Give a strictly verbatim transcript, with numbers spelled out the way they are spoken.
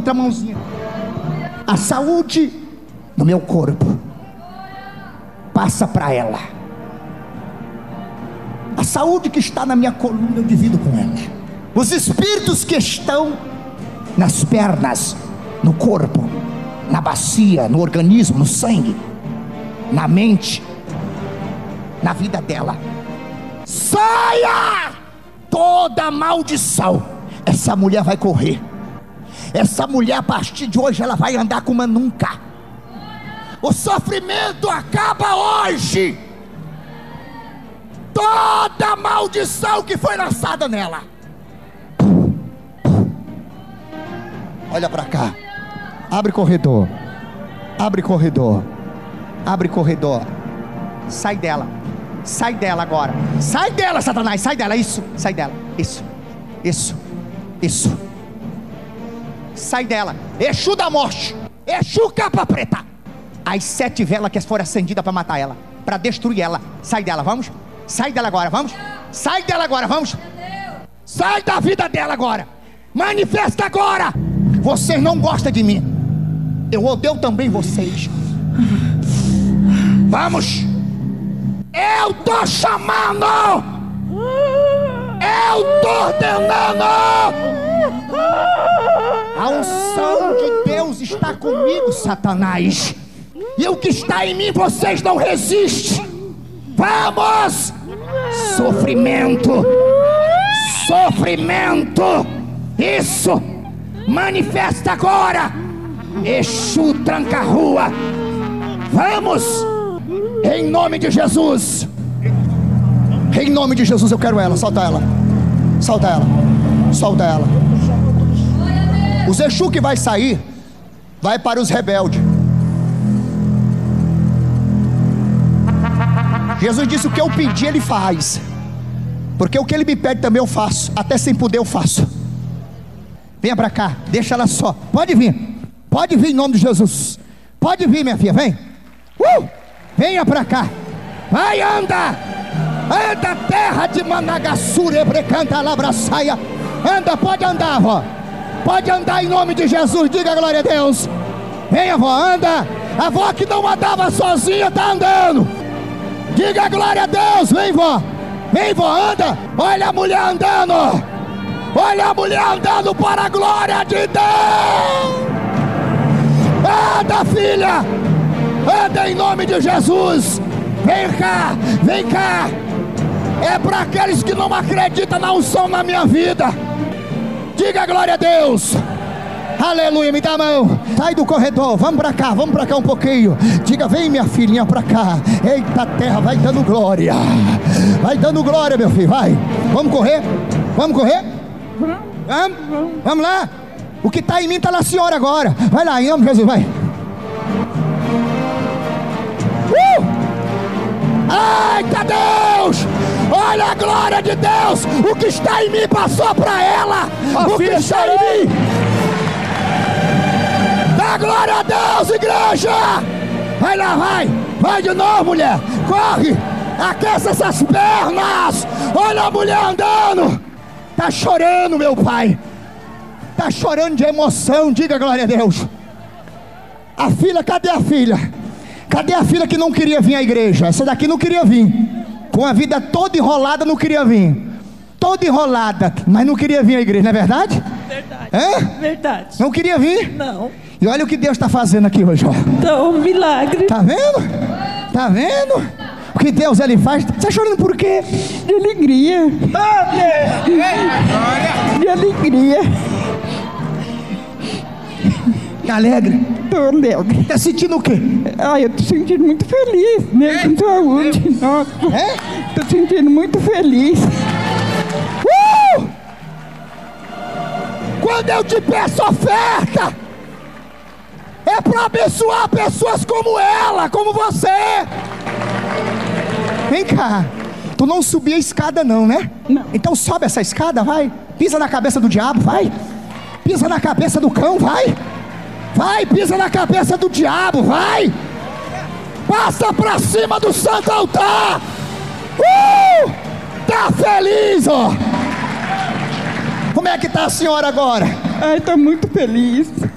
outra mãozinha. A saúde do meu corpo passa para ela. A saúde que está na minha coluna eu divido com ela. Os espíritos que estão nas pernas, no corpo, na bacia, no organismo, no sangue, na mente, na vida dela, saia toda maldição. Essa mulher vai correr. Essa mulher a partir de hoje ela vai andar como nunca. O sofrimento acaba hoje. Toda maldição que foi lançada nela. Olha para cá. Abre corredor. Abre corredor. Abre corredor. Sai dela. Sai dela agora. Sai dela, Satanás. Sai dela. Isso. Sai dela. Isso. Isso. Isso. Sai dela. Exu da morte. Exu capa preta. As sete velas que foram acendidas para matar ela, para destruir ela. Sai dela, vamos. Sai dela agora, vamos. Sai dela agora, vamos. Sai da vida dela agora. Manifesta agora. Vocês não gostam de mim. Eu odeio também vocês. Vamos. Eu tô chamando. Eu tô ordenando. A unção de Deus está comigo, Satanás. E o que está em mim vocês não resistem. Vamos. Sofrimento. Sofrimento. Isso. Manifesta agora. Exu tranca-rua. Vamos. Em nome de Jesus. Em nome de Jesus eu quero ela. Solta ela. Solta ela. Solta ela. Os Exu que vai sair, vai para os rebeldes. Jesus disse: o que eu pedi ele faz. Porque o que ele me pede também eu faço. Até sem poder eu faço. Venha para cá, deixa ela só. Pode vir. Pode vir em nome de Jesus. Pode vir, minha filha, vem. uh! Venha para cá. Vai, anda. Anda, terra de Managassura, Ebrecanta, Labraçaia. Anda, pode andar, avó. Pode andar em nome de Jesus. Diga glória a Deus. Vem, avó, anda. A avó que não andava sozinha está andando. Diga glória a Deus. Vem, vó. Vem, vó, anda. Olha a mulher andando. Olha a mulher andando para a glória de Deus. Anda, filha. Anda em nome de Jesus. Vem cá, vem cá. É para aqueles que não acreditam na unção na minha vida. Diga glória a Deus. Aleluia, me dá a mão. Sai do corredor, vamos para cá, vamos para cá um pouquinho. Diga, vem minha filhinha para cá. Eita terra, vai dando glória. Vai dando glória, meu filho, vai. Vamos correr? Vamos correr? Vamos? Vamos lá? O que está em mim está na senhora agora. Vai lá, em nome de Jesus, vai. Uh! Eita Deus! Olha a glória de Deus! O que está em mim passou para ela. A o que está em mim. Dá glória a Deus, igreja! Vai lá, vai! Vai de novo, mulher! Corre! Aqueça essas pernas! Olha a mulher andando! Tá chorando, meu pai! Tá chorando de emoção, diga glória a Deus! A filha, cadê a filha? Cadê a filha que não queria vir à igreja? Essa daqui não queria vir. Com a vida toda enrolada não queria vir. Toda enrolada, mas não queria vir à igreja, não é verdade? Verdade. Hã? Verdade. Não queria vir? Não. E olha o que Deus está fazendo aqui hoje, ó. Então, um milagre. Tá vendo? Tá vendo? O que Deus ele faz? Você está chorando por quê? De alegria. De alegria. Tá alegre? Tô alegre. Tá sentindo o quê? Ai, eu tô sentindo muito feliz, mesmo com saúde. Nossa. É? Tô sentindo muito feliz. Uh! Quando eu te peço oferta, é para abençoar pessoas como ela, como você. Vem cá. Tu não subia a escada não, né? Não. Então sobe essa escada, vai. Pisa na cabeça do diabo, vai. Pisa na cabeça do cão, vai. Vai, pisa na cabeça do diabo, vai. Passa pra cima do santo altar. Uh! Tá feliz, ó. Como é que tá a senhora agora? Ai, tô muito feliz.